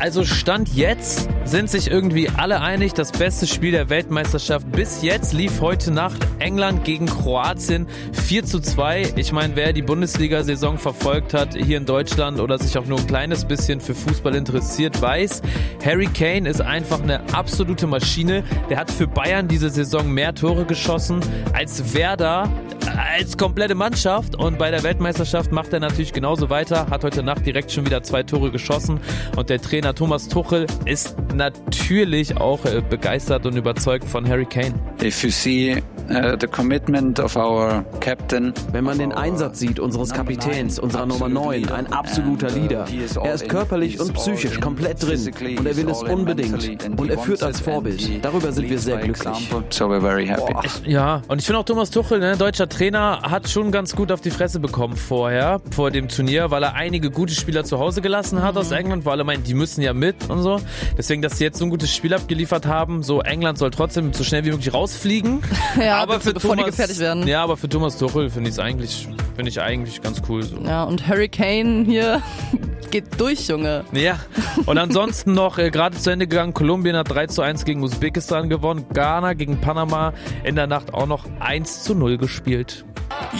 Also Stand jetzt sind sich irgendwie alle einig, das beste Spiel der Weltmeisterschaft bis jetzt lief heute Nacht England gegen Kroatien 4:2. Ich meine, wer die Bundesliga-Saison verfolgt hat hier in Deutschland oder sich auch nur ein kleines bisschen für Fußball interessiert, weiß, Harry Kane ist einfach eine absolute Maschine. Der hat für Bayern diese Saison mehr Tore geschossen als Werder, als komplette Mannschaft, und bei der Weltmeisterschaft macht er natürlich genauso weiter, hat heute Nacht direkt schon wieder 2 Tore geschossen und der Trainer Thomas Tuchel ist natürlich auch begeistert und überzeugt von Harry Kane. If you see the commitment of our captain. Wenn man den Einsatz sieht unseres Kapitäns, unserer Nummer 9, ein absoluter Leader. Er ist körperlich und psychisch komplett drin und er will es unbedingt und er führt als Vorbild. Darüber sind wir sehr glücklich. So we're very happy. Ja, und ich finde auch Thomas Tuchel, deutscher Trainer, hat schon ganz gut auf die Fresse bekommen vor dem Turnier, weil er einige gute Spieler zu Hause gelassen hat aus England, weil er meint, die müssen ja mit und so. Deswegen, dass sie jetzt so ein gutes Spiel abgeliefert haben, so England soll trotzdem so schnell wie möglich rausfliegen. Ja, aber bevor die gefährlich werden. Ja, aber für Thomas Tuchel finde ich eigentlich ganz cool so. Ja, und Harry Kane hier geht durch, Junge. Ja, und ansonsten noch gerade zu Ende gegangen, Kolumbien hat 3:1 gegen Usbekistan gewonnen, Ghana gegen Panama in der Nacht auch noch 1:0 gespielt.